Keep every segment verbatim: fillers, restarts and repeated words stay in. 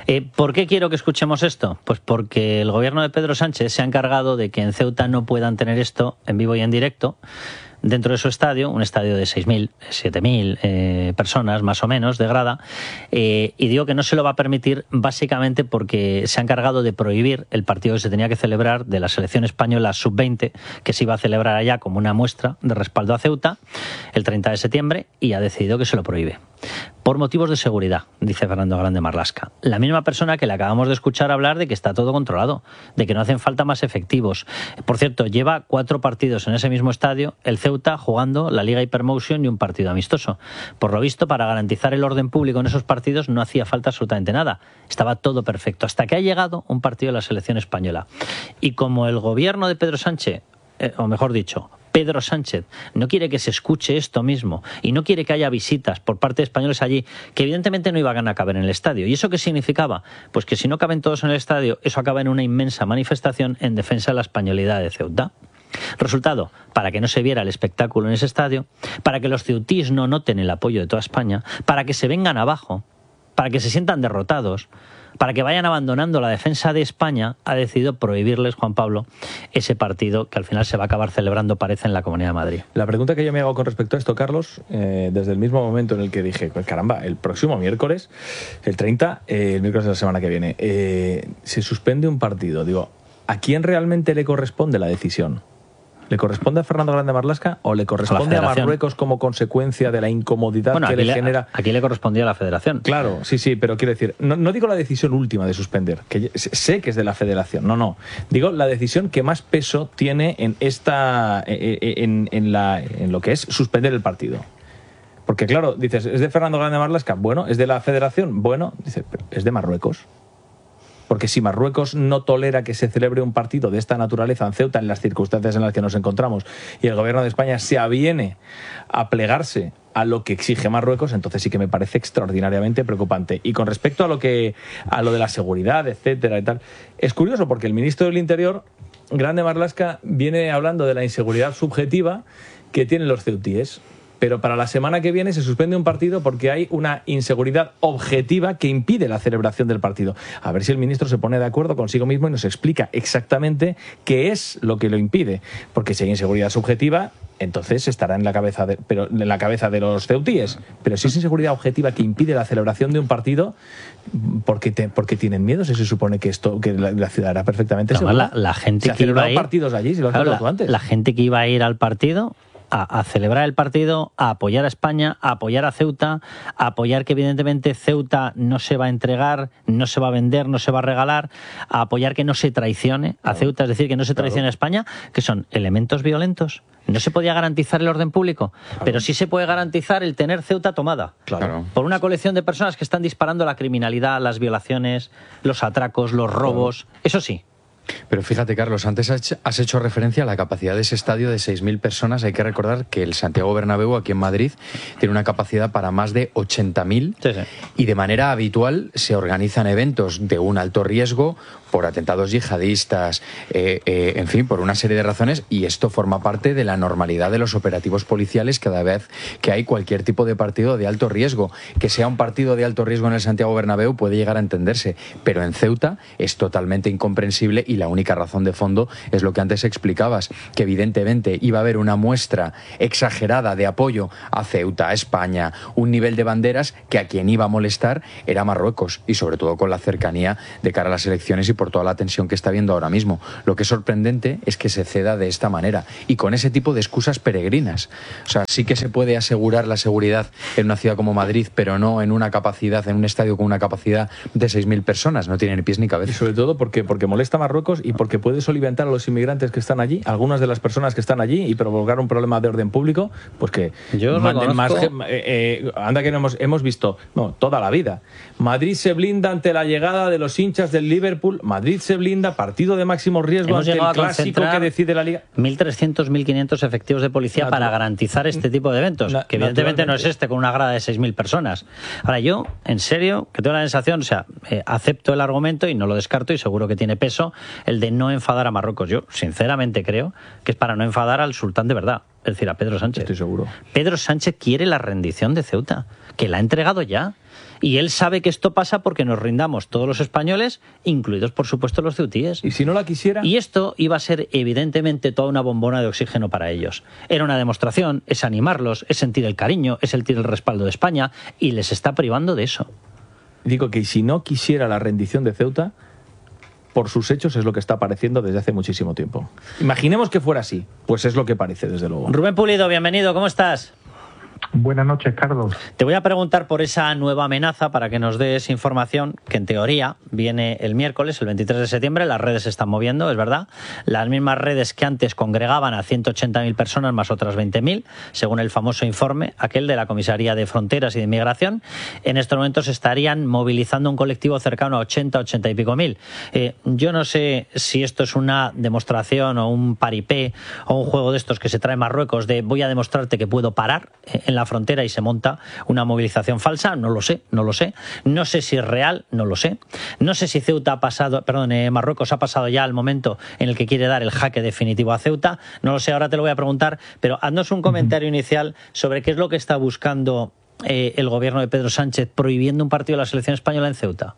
Eh, ¿Por qué quiero que escuchemos esto? Pues porque el gobierno de Pedro Sánchez se ha encargado de que en Ceuta no puedan tener esto en vivo y en directo dentro de su estadio, un estadio de seis mil, siete mil eh, personas más o menos de grada, eh, y digo que no se lo va a permitir básicamente porque se ha encargado de prohibir el partido que se tenía que celebrar de la selección española sub veinte, que se iba a celebrar allá como una muestra de respaldo a Ceuta el treinta de septiembre, y ha decidido que se lo prohíbe. Por motivos de seguridad, dice Fernando Grande Marlaska. La misma persona que le acabamos de escuchar hablar de que está todo controlado, de que no hacen falta más efectivos. Por cierto, lleva cuatro partidos en ese mismo estadio, el Ceuta jugando la Liga Hypermotion y un partido amistoso. Por lo visto, para garantizar el orden público en esos partidos no hacía falta absolutamente nada. Estaba todo perfecto, hasta que ha llegado un partido de la selección española. Y como el gobierno de Pedro Sánchez, eh, o mejor dicho, Pedro Sánchez no quiere que se escuche esto mismo y no quiere que haya visitas por parte de españoles allí, que evidentemente no iban a caber en el estadio. ¿Y eso qué significaba? Pues que si no caben todos en el estadio, eso acaba en una inmensa manifestación en defensa de la españolidad de Ceuta. Resultado, para que no se viera el espectáculo en ese estadio, para que los ceutís no noten el apoyo de toda España, para que se vengan abajo, para que se sientan derrotados, para que vayan abandonando la defensa de España, ha decidido prohibirles, Juan Pablo, ese partido que al final se va a acabar celebrando, parece, en la Comunidad de Madrid. La pregunta que yo me hago con respecto a esto, Carlos, eh, desde el mismo momento en el que dije, pues caramba, el próximo miércoles, el treinta, eh, el miércoles de la semana que viene, eh, se suspende un partido. Digo, ¿a quién realmente le corresponde la decisión? ¿Le corresponde a Fernando Grande Marlaska o le corresponde a, a Marruecos como consecuencia de la incomodidad bueno, que le, le genera? Aquí le correspondía a la Federación. Claro, sí, sí, pero quiero decir, no, no digo la decisión última de suspender, que sé que es de la Federación, no, no. Digo la decisión que más peso tiene en esta, en, en, la, en lo que es suspender el partido. Porque claro, dices, ¿es de Fernando Grande Marlaska? Bueno, ¿es de la Federación? Bueno, dice, es de Marruecos. Porque si Marruecos no tolera que se celebre un partido de esta naturaleza en Ceuta, en las circunstancias en las que nos encontramos, y el gobierno de España se aviene a plegarse a lo que exige Marruecos, entonces sí que me parece extraordinariamente preocupante. Y con respecto a lo que a lo de la seguridad, etcétera y tal, es curioso porque el ministro del Interior, Grande Marlaska, viene hablando de la inseguridad subjetiva que tienen los ceutíes. Pero para la semana que viene se suspende un partido porque hay una inseguridad objetiva que impide la celebración del partido. A ver si el ministro se pone de acuerdo consigo mismo y nos explica exactamente qué es lo que lo impide. Porque si hay inseguridad subjetiva, entonces estará en la cabeza de, pero en la cabeza de los ceutíes. Pero si es inseguridad objetiva que impide la celebración de un partido, ¿por qué, te, por qué tienen miedo? Si se supone que esto que la, la ciudad era perfectamente segura. La, la gente se que iba a ir, partidos allí, si lo claro, has tú antes. La gente que iba a ir al partido A, a celebrar el partido, a apoyar a España, a apoyar a Ceuta, a apoyar que evidentemente Ceuta no se va a entregar, no se va a vender, no se va a regalar, a apoyar que no se traicione a Ceuta, es decir, que no se traicione a España, que son elementos violentos. No se podía garantizar el orden público, claro, pero sí se puede garantizar el tener Ceuta tomada. Claro. Por una colección de personas que están disparando la criminalidad, las violaciones, los atracos, los robos, claro. Eso sí. Pero fíjate, Carlos, antes has hecho referencia a la capacidad de ese estadio de seis mil personas. Hay que recordar que el Santiago Bernabéu, aquí en Madrid, tiene una capacidad para más de ochenta mil, sí, sí. Y de manera habitual se organizan eventos de un alto riesgo por atentados yihadistas, eh, eh, en fin, por una serie de razones, y esto forma parte de la normalidad de los operativos policiales cada vez que hay cualquier tipo de partido de alto riesgo. Que sea un partido de alto riesgo en el Santiago Bernabéu puede llegar a entenderse, pero en Ceuta es totalmente incomprensible, y la única razón de fondo es lo que antes explicabas, que evidentemente iba a haber una muestra exagerada de apoyo a Ceuta, a España, un nivel de banderas que a quien iba a molestar era Marruecos, y sobre todo con la cercanía de cara a las elecciones y por toda la tensión que está habiendo ahora mismo. Lo que es sorprendente es que se ceda de esta manera y con ese tipo de excusas peregrinas. O sea, sí que se puede asegurar la seguridad en una ciudad como Madrid, pero no en una capacidad, en un estadio con una capacidad de seis mil personas. No tiene ni pies ni cabeza. Y sobre todo porque, porque molesta a Marruecos y porque puede soliviantar a los inmigrantes que están allí, algunas de las personas que están allí, y provocar un problema de orden público, pues que Yo manden más. Eh, eh, anda que no hemos, hemos visto, no, toda la vida. Madrid se blinda ante la llegada de los hinchas del Liverpool. Madrid se blinda, partido de máximo riesgo Hemos ante el clásico que decide la Liga. mil trescientos, mil quinientos efectivos de policía Natural. para garantizar este tipo de eventos, Na que evidentemente no es este con una grada de seis mil personas. Ahora yo, en serio, que tengo la sensación, o sea, eh, acepto el argumento y no lo descarto y seguro que tiene peso el de no enfadar a Marruecos. Yo, sinceramente, creo que es para no enfadar al sultán de verdad, es decir, a Pedro Sánchez. Estoy seguro. Pedro Sánchez quiere la rendición de Ceuta, que la ha entregado ya. Y él sabe que esto pasa porque nos rindamos todos los españoles, incluidos, por supuesto, los ceutíes. ¿Y si no la quisiera? Y esto iba a ser, evidentemente, toda una bombona de oxígeno para ellos. Era una demostración, es animarlos, es sentir el cariño, es sentir el respaldo de España, y les está privando de eso. Digo que si no quisiera la rendición de Ceuta, por sus hechos es lo que está apareciendo desde hace muchísimo tiempo. Imaginemos que fuera así, pues es lo que parece, desde luego. Rubén Pulido, bienvenido, ¿cómo estás? Buenas noches, Carlos. Te voy a preguntar por esa nueva amenaza para que nos des información que en teoría viene el miércoles, el veintitrés de septiembre. Las redes se están moviendo, es verdad. Las mismas redes que antes congregaban a ciento ochenta mil personas más otras veinte mil, según el famoso informe, aquel de la Comisaría de Fronteras y de Inmigración. En estos momentos estarían movilizando un colectivo cercano a ochenta, ochenta y pico mil. Eh, yo no sé si esto es una demostración o un paripé o un juego de estos que se trae Marruecos de voy a demostrarte que puedo parar eh, en la frontera y se monta una movilización falsa, no lo sé, no lo sé. No sé si es real, no lo sé. No sé si Ceuta ha pasado, perdón, eh, Marruecos ha pasado ya al momento en el que quiere dar el jaque definitivo a Ceuta, no lo sé, ahora te lo voy a preguntar, pero haznos un comentario inicial sobre qué es lo que está buscando eh, el gobierno de Pedro Sánchez prohibiendo un partido de la selección española en Ceuta.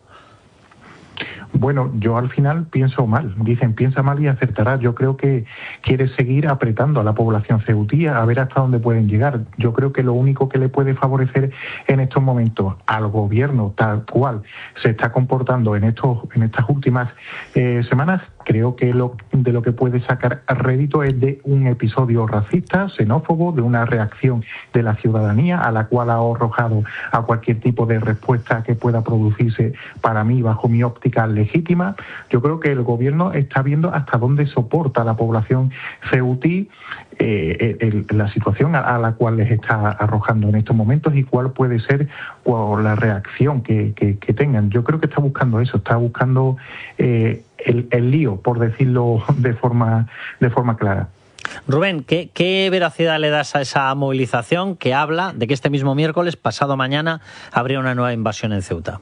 Bueno, yo al final pienso mal. Dicen, piensa mal y acertarás. Yo creo que quiere seguir apretando a la población ceutí a ver hasta dónde pueden llegar. Yo creo que lo único que le puede favorecer en estos momentos al gobierno tal cual se está comportando en estos en estas últimas eh, semanas, creo que lo, de lo que puede sacar rédito es de un episodio racista, xenófobo, de una reacción de la ciudadanía a la cual ha arrojado a cualquier tipo de respuesta que pueda producirse, para mí, bajo mi óptica, legítima. Yo creo que el gobierno está viendo hasta dónde soporta la población ceutí eh, el, la situación a, a la cual les está arrojando en estos momentos y cuál puede ser cuál, la reacción que, que, que tengan. Yo creo que está buscando eso, está buscando eh, el, el lío, por decirlo de forma, de forma clara. Rubén, ¿qué, ¿qué veracidad le das a esa movilización que habla de que este mismo miércoles, pasado mañana, habría una nueva invasión en Ceuta?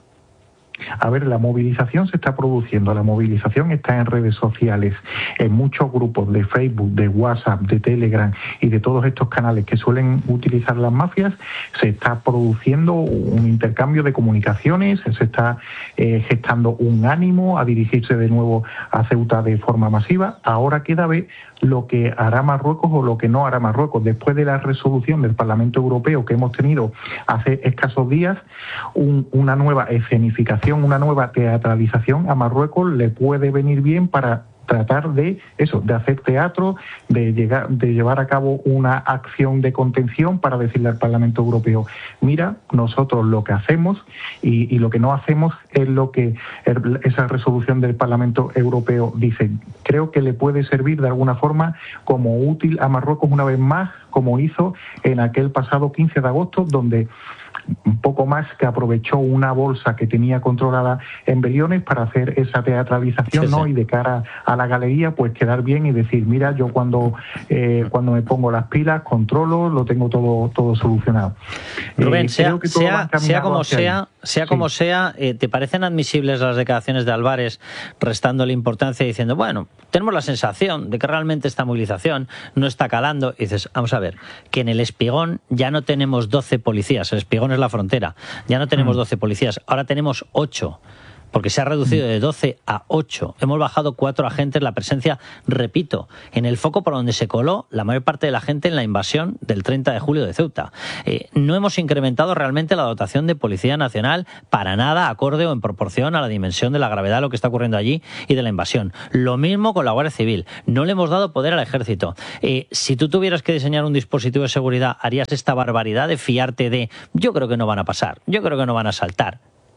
A ver, la movilización se está produciendo, la movilización está en redes sociales, en muchos grupos de Facebook, de WhatsApp, de Telegram y de todos estos canales que suelen utilizar las mafias. Se está produciendo un intercambio de comunicaciones, se está eh, gestando un ánimo a dirigirse de nuevo a Ceuta de forma masiva. Ahora queda ver lo que hará Marruecos o lo que no hará Marruecos. Después de la resolución del Parlamento Europeo que hemos tenido hace escasos días, un, una nueva escenificación, una nueva teatralización a Marruecos le puede venir bien para tratar de eso, de hacer teatro, de llegar, de llevar a cabo una acción de contención para decirle al Parlamento Europeo, mira, nosotros lo que hacemos y, y lo que no hacemos es lo que el, esa resolución del Parlamento Europeo dice. Creo que le puede servir de alguna forma como útil a Marruecos una vez más, como hizo en aquel pasado quince de agosto, donde un poco más que aprovechó una bolsa que tenía controlada en Beliones para hacer esa teatralización, sí, ¿no? Sí. Y de cara a la galería, pues quedar bien y decir, mira, yo cuando eh, cuando me pongo las pilas, controlo, lo tengo todo todo solucionado. Rubén, eh, sea, sea, sea como sea, sea como sí. sea, eh, ¿te parecen admisibles las declaraciones de Álvarez restándole importancia y diciendo, bueno, tenemos la sensación de que realmente esta movilización no está calando? Y dices, vamos a ver, que en el Espigón ya no tenemos doce policías, el Espigón es la frontera, ya no tenemos doce policías, ahora tenemos ocho, porque se ha reducido de doce a ocho. Hemos bajado cuatro agentes, la presencia, repito, en el foco por donde se coló la mayor parte de la gente en la invasión del treinta de julio de Ceuta. Eh, no hemos incrementado realmente la dotación de Policía Nacional para nada acorde o en proporción a la dimensión de la gravedad de lo que está ocurriendo allí y de la invasión. Lo mismo con la Guardia Civil. No le hemos dado poder al Ejército. Eh, si tú tuvieras que diseñar un dispositivo de seguridad, ¿harías esta barbaridad de fiarte de yo creo que no van a pasar, yo creo que no van a saltar?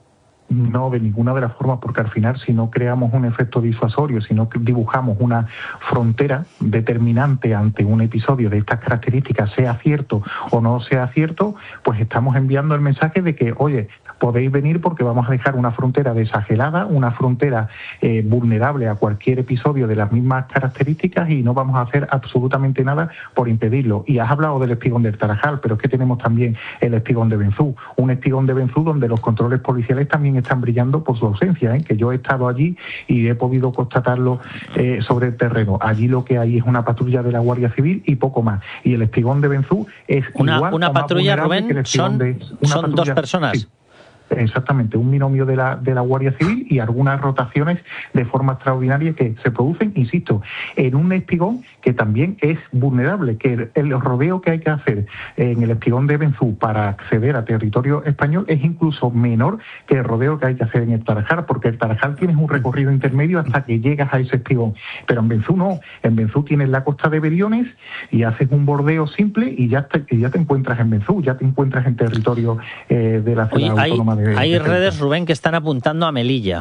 No, de ninguna de las formas, porque al final si no creamos un efecto disuasorio, si no dibujamos una frontera determinante ante un episodio de estas características, sea cierto o no sea cierto, pues estamos enviando el mensaje de que, oye, podéis venir porque vamos a dejar una frontera desagelada, una frontera eh, vulnerable a cualquier episodio de las mismas características y no vamos a hacer absolutamente nada por impedirlo. Y has hablado del espigón del Tarajal, pero es que tenemos también el espigón de Benzú, un espigón de Benzú donde los controles policiales también están brillando por su ausencia, ¿eh? Que yo he estado allí y he podido constatarlo eh, sobre el terreno. Allí lo que hay es una patrulla de la Guardia Civil y poco más. Y el espigón de Benzú es una, igual una o patrulla, más Rubén, que el son, de, una son patrulla, dos personas. Sí. exactamente, un binomio de la, de la Guardia Civil y algunas rotaciones de forma extraordinaria que se producen, insisto, en un espigón que también es vulnerable, que el, el rodeo que hay que hacer en el espigón de Benzú para acceder a territorio español es incluso menor que el rodeo que hay que hacer en el Tarajal, porque el Tarajal tienes un recorrido intermedio hasta que llegas a ese espigón, pero en Benzú no, en Benzú tienes la costa de Beriones y haces un bordeo simple y ya te, y ya te encuentras en Benzú, ya te encuentras en territorio eh, de la ciudad Oye, autónoma hay, de Hay de redes, Rubén, que están apuntando a Melilla.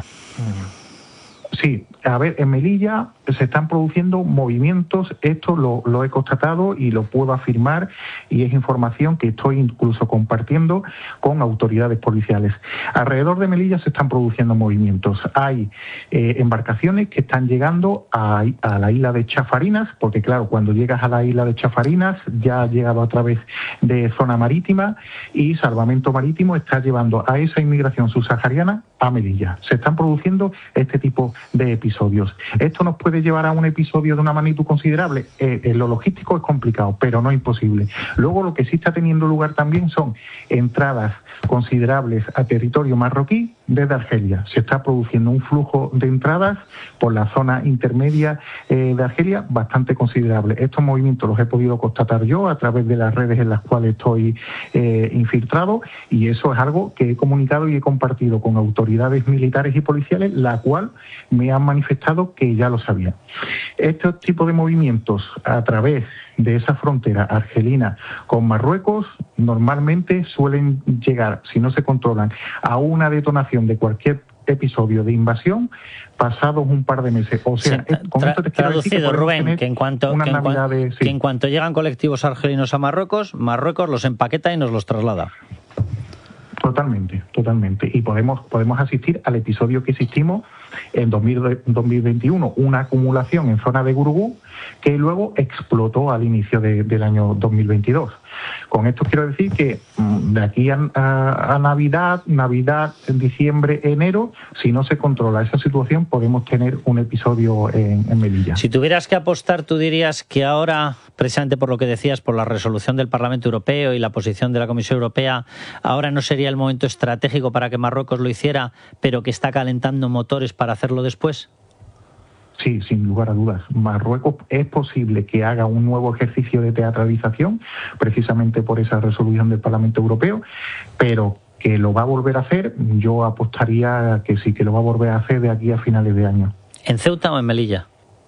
Sí, a ver, en Melilla se están produciendo movimientos, esto lo, lo he constatado y lo puedo afirmar, y es información que estoy incluso compartiendo con autoridades policiales. Alrededor de Melilla se están produciendo movimientos. Hay eh, embarcaciones que están llegando a, a la isla de Chafarinas, porque claro, cuando llegas a la isla de Chafarinas ya has llegado a través de zona marítima y Salvamento Marítimo está llevando a esa inmigración subsahariana a Melilla. Se están produciendo este tipo de episodios. ¿Esto nos puede llevar a un episodio de una magnitud considerable? Eh, en lo logístico es complicado, pero no imposible. Luego lo que sí está teniendo lugar también son entradas considerables a territorio marroquí desde Argelia. Se está produciendo un flujo de entradas por la zona intermedia eh, de Argelia bastante considerable. Estos movimientos los he podido constatar yo a través de las redes en las cuales estoy eh, infiltrado, y eso es algo que he comunicado y he compartido con autoridades militares y policiales, la cual me han manifestado que ya lo sabían. Estos tipos de movimientos a través de esa frontera argelina con Marruecos normalmente suelen llegar, si no se controlan, a una detonación de cualquier episodio de invasión pasados un par de meses. O sea, sí, con tra esto te quiero traducido, decir que Rubén, que en, cuanto, que, en navidades, sí. que sí. en cuanto llegan colectivos argelinos a Marruecos, Marruecos los empaqueta y nos los traslada. Totalmente, totalmente. Y podemos podemos asistir al episodio que existimos en dos mil veintiuno, una acumulación en zona de Gurugú que luego explotó al inicio de, del año dos mil veintidós. Con esto quiero decir que de aquí a, a, a Navidad, Navidad, diciembre, enero, si no se controla esa situación, podemos tener un episodio en, en Melilla. Si tuvieras que apostar, tú dirías que ahora, precisamente por lo que decías, por la resolución del Parlamento Europeo y la posición de la Comisión Europea, ahora no sería el momento estratégico para que Marruecos lo hiciera, pero que está calentando motores para hacerlo después. Sí, sin lugar a dudas. Marruecos es posible que haga un nuevo ejercicio de teatralización, precisamente por esa resolución del Parlamento Europeo, pero que lo va a volver a hacer, yo apostaría que sí, que lo va a volver a hacer de aquí a finales de año. ¿En Ceuta o en Melilla?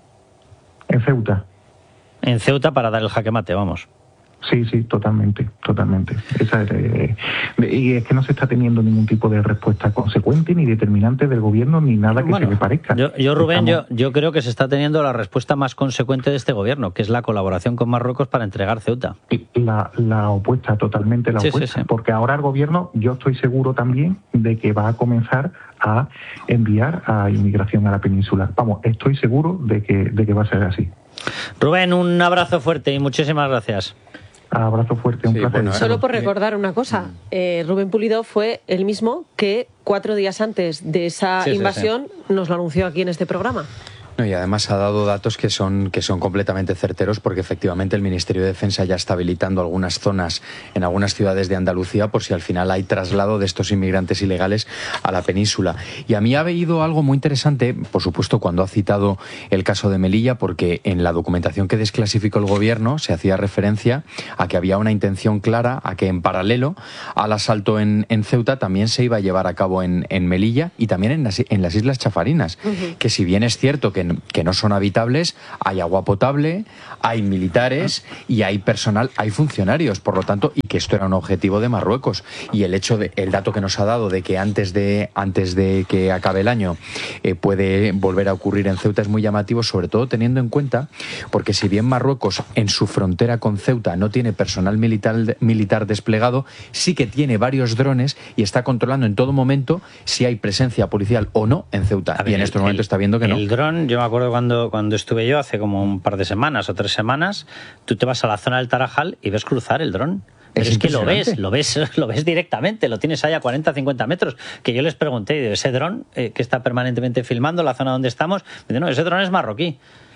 En Ceuta. En Ceuta para dar el jaque mate, vamos. Sí, sí, totalmente, totalmente. Esa es, eh, y es que no se está teniendo ningún tipo de respuesta consecuente ni determinante del gobierno ni nada que bueno, se le parezca. Yo, yo Rubén, Estamos... yo, yo creo que se está teniendo la respuesta más consecuente de este gobierno, que es la colaboración con Marruecos para entregar Ceuta. La, la opuesta, totalmente la sí, opuesta. Sí, sí. Porque ahora el gobierno, yo estoy seguro también de que va a comenzar a enviar a inmigración a la península. Vamos, estoy seguro de que, de que va a ser así. Rubén, un abrazo fuerte y muchísimas gracias. Abrazo fuerte, un sí, placer. Bueno, Solo por recordar una cosa, eh, Rubén Pulido fue el mismo que cuatro días antes de esa sí, invasión sí, sí. nos lo anunció aquí en este programa. No, y además ha dado datos que son, que son completamente certeros, porque efectivamente el Ministerio de Defensa ya está habilitando algunas zonas en algunas ciudades de Andalucía por si al final hay traslado de estos inmigrantes ilegales a la península. Y a mí ha habido algo muy interesante, por supuesto, cuando ha citado el caso de Melilla, porque en la documentación que desclasificó el gobierno se hacía referencia a que había una intención clara a que en paralelo al asalto en, en Ceuta también se iba a llevar a cabo en, en Melilla y también en las, en las Islas Chafarinas, uh-huh. que si bien es cierto que que no son habitables, hay agua potable, hay militares y hay personal, hay funcionarios, por lo tanto, y que esto era un objetivo de Marruecos. Y el hecho de, el dato que nos ha dado de que antes de, antes de que acabe el año eh, puede volver a ocurrir en Ceuta es muy llamativo, sobre todo teniendo en cuenta, porque si bien Marruecos en su frontera con Ceuta no tiene personal militar, militar desplegado, sí que tiene varios drones y está controlando en todo momento si hay presencia policial o no en Ceuta. Ver, y en estos el, momentos está viendo que no. El dron, yo me acuerdo cuando, cuando estuve yo hace como un par de semanas o tres semanas, tú te vas a la zona del Tarajal y ves cruzar el dron. Pero es, es que lo ves, lo ves, lo ves directamente, lo tienes ahí a cuarenta, cincuenta metros. Que yo les pregunté, ese dron eh, que está permanentemente filmando la zona donde estamos, me dice, no, ese dron es marroquí.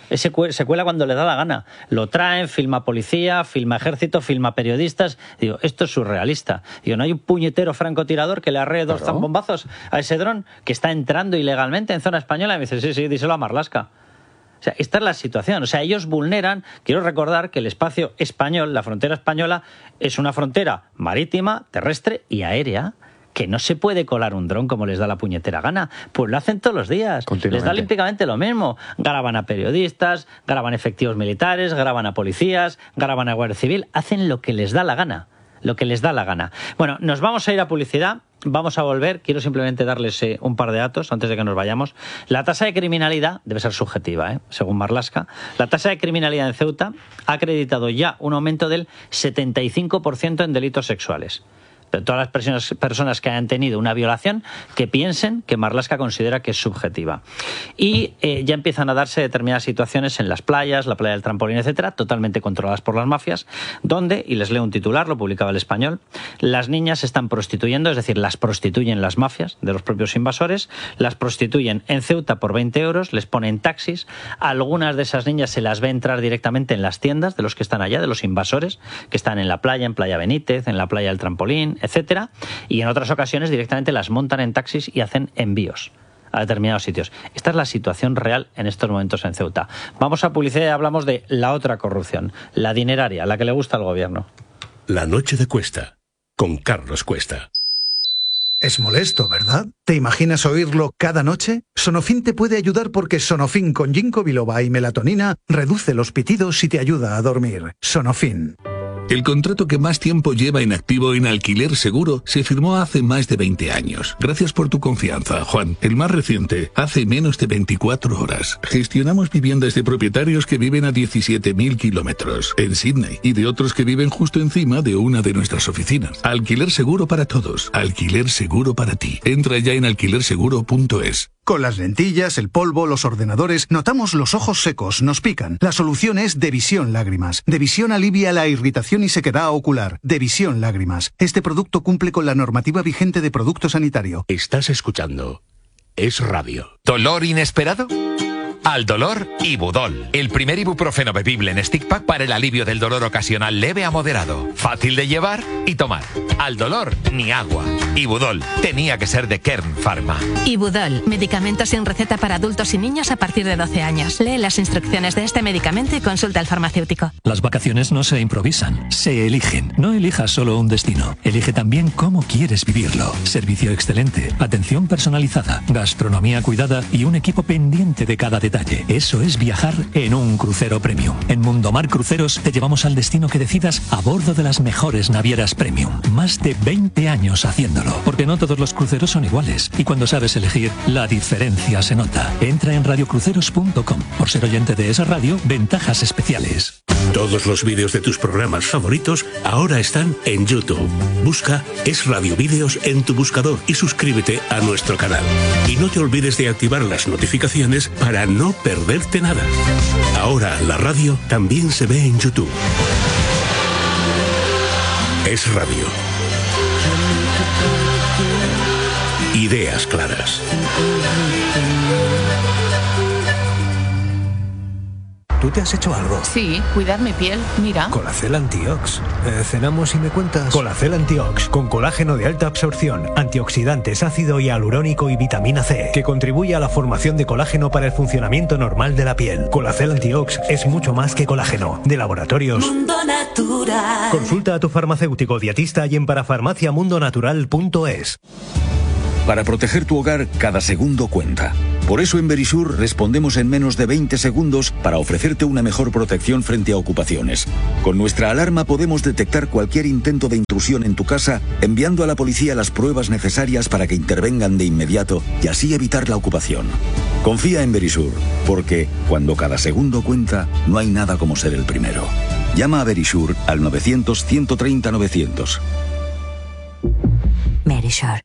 Ese se cuela cuando le da la gana. Lo traen, filma policía, filma ejército, filma periodistas. Digo, esto es surrealista. Digo, ¿no hay un puñetero francotirador que le arree dos claro. zambombazos a ese dron que está entrando ilegalmente en zona española? Y me dice, sí, sí, díselo a Marlaska. O sea, esta es la situación. O sea, ellos vulneran... Quiero recordar que el espacio español, la frontera española, es una frontera marítima, terrestre y aérea, que no se puede colar un dron como les da la puñetera gana. Pues lo hacen todos los días. Les da olímpicamente lo mismo. Graban a periodistas, graban efectivos militares, graban a policías, graban a Guardia Civil. Hacen lo que les da la gana. Lo que les da la gana. Bueno, nos vamos a ir a publicidad. Vamos a volver. Quiero simplemente darles eh, un par de datos antes de que nos vayamos. La tasa de criminalidad debe ser subjetiva, ¿eh? según Marlaska. La tasa de criminalidad en Ceuta ha acreditado ya un aumento del setenta y cinco por ciento en delitos sexuales. Pero todas las personas, personas que hayan tenido una violación que piensen que Marlaska considera que es subjetiva. Y eh, ya empiezan a darse determinadas situaciones en las playas, la playa del Trampolín, etcétera, totalmente controladas por las mafias, donde, y les leo un titular, lo publicaba El Español, las niñas se están prostituyendo, es decir, las prostituyen las mafias de los propios invasores, las prostituyen en Ceuta por veinte euros, les ponen taxis, algunas de esas niñas se las ve entrar directamente en las tiendas de los que están allá, de los invasores, que están en la playa, en Playa Benítez, en la playa del Trampolín, etcétera, y en otras ocasiones directamente las montan en taxis y hacen envíos a determinados sitios. Esta es la situación real en estos momentos en Ceuta. Vamos a publicidad y hablamos de la otra corrupción, la dineraria, la que le gusta al gobierno. La noche de Cuesta, con Carlos Cuesta. Es molesto, ¿verdad? ¿Te imaginas oírlo cada noche? Sonofin te puede ayudar porque Sonofin con ginkgo biloba y melatonina reduce los pitidos y te ayuda a dormir. Sonofin. El contrato que más tiempo lleva en activo en Alquiler Seguro se firmó hace más de veinte años. Gracias por tu confianza, Juan. El más reciente, hace menos de veinticuatro horas. Gestionamos viviendas de propietarios que viven a diecisiete mil kilómetros en Sydney y de otros que viven justo encima de una de nuestras oficinas. Alquiler Seguro para todos. Alquiler Seguro para ti. Entra ya en alquiler seguro punto es. Con las lentillas, el polvo, los ordenadores, notamos los ojos secos, nos pican. La solución es Devisión Lágrimas. Devisión alivia la irritación y sequedad ocular. Devisión Lágrimas. Este producto cumple con la normativa vigente de producto sanitario. Estás escuchando Es Radio. ¿Dolor inesperado? Al dolor, Ibudol, el primer ibuprofeno bebible en stick pack para el alivio del dolor ocasional leve a moderado. Fácil de llevar y tomar. Al dolor, ni agua. Ibudol, tenía que ser de Kern Pharma. Ibudol, medicamento sin receta para adultos y niños a partir de doce años. Lee las instrucciones de este medicamento y consulta al farmacéutico. Las vacaciones no se improvisan, se eligen. No elijas solo un destino, elige también cómo quieres vivirlo. Servicio excelente, atención personalizada, gastronomía cuidada y un equipo pendiente de cada detalle. Eso es viajar en un crucero premium. En Mundomar Cruceros te llevamos al destino que decidas a bordo de las mejores navieras premium. Más de veinte años haciéndolo. Porque no todos los cruceros son iguales. Y cuando sabes elegir, la diferencia se nota. Entra en radio cruceros punto com. Por ser oyente de esa radio, ventajas especiales. Todos los vídeos de tus programas favoritos ahora están en YouTube. Busca Es Radio Vídeos en tu buscador y suscríbete a nuestro canal. Y no te olvides de activar las notificaciones para no perderte nada. Ahora la radio también se ve en YouTube. Es Radio. Ideas claras. ¿Tú te has hecho algo? Sí, cuidar mi piel, mira. Colacel Antiox. Eh, cenamos y me cuentas. Colacel Antiox, con colágeno de alta absorción, antioxidantes, ácido hialurónico y vitamina C, que contribuye a la formación de colágeno para el funcionamiento normal de la piel. Colacel Antiox es mucho más que colágeno. De laboratorios Mundo Natural. Consulta a tu farmacéutico dietista y en parafarmacia mundo natural punto es. Para proteger tu hogar, cada segundo cuenta. Por eso en Verisur respondemos en menos de veinte segundos para ofrecerte una mejor protección frente a ocupaciones. Con nuestra alarma podemos detectar cualquier intento de intrusión en tu casa, enviando a la policía las pruebas necesarias para que intervengan de inmediato y así evitar la ocupación. Confía en Verisur, porque cuando cada segundo cuenta, no hay nada como ser el primero. Llama a Verisur al novecientos, ciento treinta, novecientos. Verisur.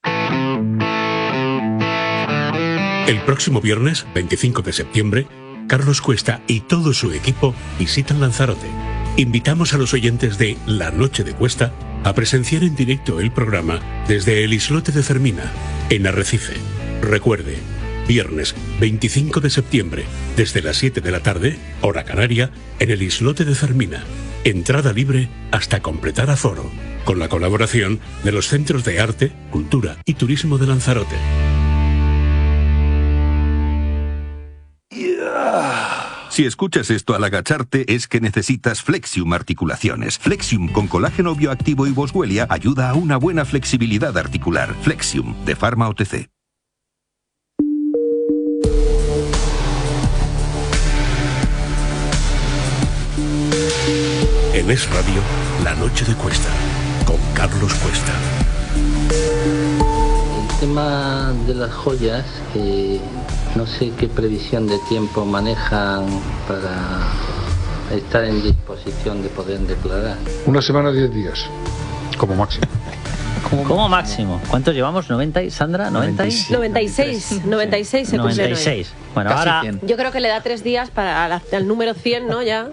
El próximo viernes, veinticinco de septiembre, Carlos Cuesta y todo su equipo visitan Lanzarote. Invitamos a los oyentes de La Noche de Cuesta a presenciar en directo el programa desde el islote de Fermina, en Arrecife. Recuerde, Viernes veinticinco de septiembre, desde las siete de la tarde, hora canaria, en el islote de Cermina. Entrada libre hasta completar aforo, con la colaboración de los Centros de Arte, Cultura y Turismo de Lanzarote. Si escuchas esto al agacharte es que necesitas Flexium Articulaciones. Flexium con colágeno bioactivo y boswellia ayuda a una buena flexibilidad articular. Flexium, de Pharma O T C. En Es Radio, La Noche de Cuesta, con Carlos Cuesta. El tema de las joyas, eh, no sé qué previsión de tiempo manejan para estar en disposición de poder declarar. Una semana, diez días, como máximo. Como, como máximo. ¿Cuántos llevamos? ¿noventa y Sandra? ¿noventa y? noventa y seis. noventa y seis se cumplen noventa y seis. Hoy. Bueno, Casi ahora cien. Yo creo que le da tres días para la, al número cien, ¿no? Ya.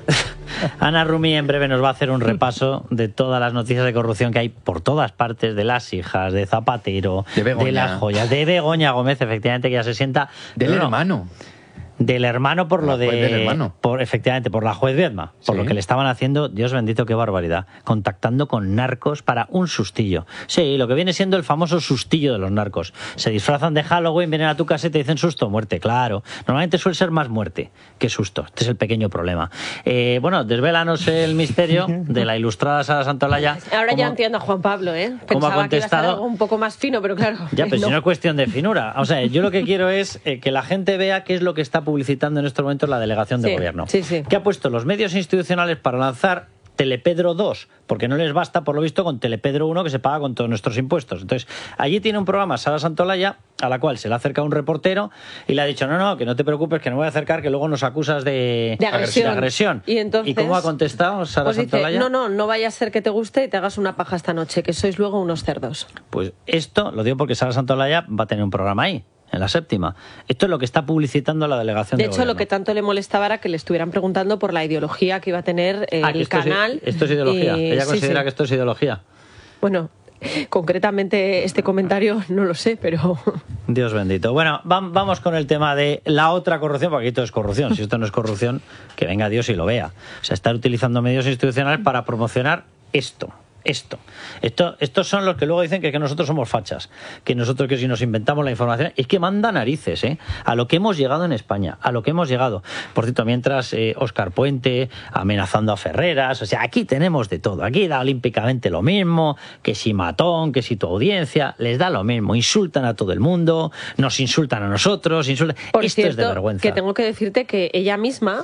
Ana Rumi en breve nos va a hacer un repaso de todas las noticias de corrupción que hay por todas partes, de las hijas, de Zapatero, de, de las joyas, de Begoña Gómez, efectivamente, que ya se sienta... Del no, hermano. Del hermano por la lo de... Del hermano. Por, efectivamente, por la juez Viedma, por sí. lo que le estaban haciendo, Dios bendito, qué barbaridad, contactando con narcos para un sustillo. Sí, lo que viene siendo el famoso sustillo de los narcos. Se disfrazan de Halloween, vienen a tu casa y te dicen susto o muerte, claro. Normalmente suele ser más muerte que susto. Este es el pequeño problema. Eh, bueno, desvélanos el misterio de la ilustrada Sara Santolaya. Ahora ya entiendo a Juan Pablo, ¿eh? ¿Cómo ha Pensaba que iba a ser contestado? algo un poco más fino, pero claro. Ya, pero no. si no es cuestión de finura. O sea, yo lo que quiero es eh, que la gente vea qué es lo que está publicitando en estos momentos la delegación de Sí, gobierno. sí, sí. Que ha puesto los medios institucionales para lanzar Telepedro dos, porque no les basta, por lo visto, con Telepedro uno, que se paga con todos nuestros impuestos. Entonces, allí tiene un programa Sara Santolaya, a la cual se le acerca un reportero y le ha dicho, no, no, que no te preocupes, que no voy a acercar, que luego nos acusas de, de agresión. De agresión. ¿Y, entonces, ¿Y cómo ha contestado Sara pues dice, Santolaya? no, no, no vaya a ser que te guste y te hagas una paja esta noche, que sois luego unos cerdos. Pues esto, lo digo porque Sara Santolaya va a tener un programa ahí, en la séptima. Esto es lo que está publicitando la delegación de, de hecho, gobierno. lo que tanto le molestaba era que le estuvieran preguntando por la ideología que iba a tener el ah, que esto canal. Es, esto es ideología. Y, Ella sí, considera sí. que esto es ideología. Bueno, concretamente este comentario no lo sé, pero... Dios bendito. Bueno, va, vamos con el tema de la otra corrupción, porque aquí todo es corrupción. Si esto no es corrupción, que venga Dios y lo vea. O sea, estar utilizando medios institucionales para promocionar esto. Esto. Esto. Estos son los que luego dicen que, que nosotros somos fachas, que nosotros que si nos inventamos la información, es que manda narices, ¿eh? A lo que hemos llegado en España, a lo que hemos llegado. Por cierto, mientras eh, Óscar Puente amenazando a Ferreras, o sea, aquí tenemos de todo, aquí da olímpicamente lo mismo, que si matón, que si tu audiencia, les da lo mismo, insultan a todo el mundo, nos insultan a nosotros, insultan... Por Esto cierto, es de vergüenza. que tengo que decirte que ella misma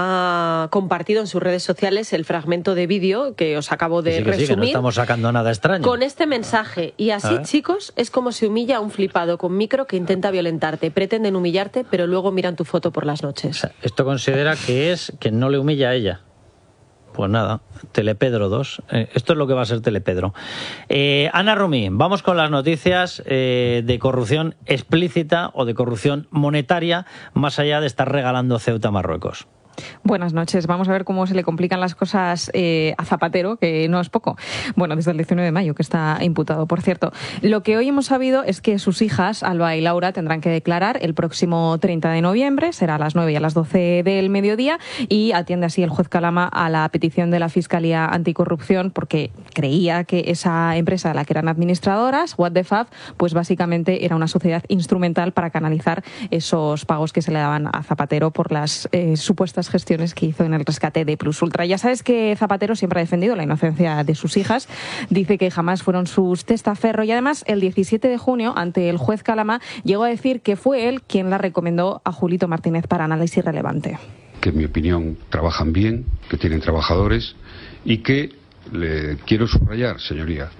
ha compartido en sus redes sociales el fragmento de vídeo que os acabo de que sí, que resumir. Sí, que no estamos sacando nada extraño. Con este mensaje. Y así, chicos, es como se humilla a un flipado con micro que intenta violentarte. Pretenden humillarte, pero luego miran tu foto por las noches. O sea, esto considera que es que no le humilla a ella. Pues nada, Telepedro dos. Eh, esto es lo que va a ser Telepedro. Eh, Ana Rumi, vamos con las noticias eh, de corrupción explícita o de corrupción monetaria, más allá de estar regalando Ceuta a Marruecos. Buenas noches. Vamos a ver cómo se le complican las cosas eh, a Zapatero, que no es poco. Bueno, desde el diecinueve de mayo, que está imputado, por cierto. Lo que hoy hemos sabido es que sus hijas, Alba y Laura, tendrán que declarar el próximo treinta de noviembre, será a las nueve y a las doce del mediodía, y atiende así el juez Calama a la petición de la Fiscalía Anticorrupción, porque creía que esa empresa de la que eran administradoras, What the Fab, pues básicamente era una sociedad instrumental para canalizar esos pagos que se le daban a Zapatero por las eh, supuestas gestiones que hizo en el rescate de Plus Ultra. Ya sabes que Zapatero siempre ha defendido la inocencia de sus hijas, dice que jamás fueron sus testaferro, y además el diecisiete de junio, ante el juez Calama, llegó a decir que fue él quien la recomendó a Julito Martínez para análisis relevante. Que en mi opinión trabajan bien, que tienen trabajadores y que, le quiero subrayar, señoría,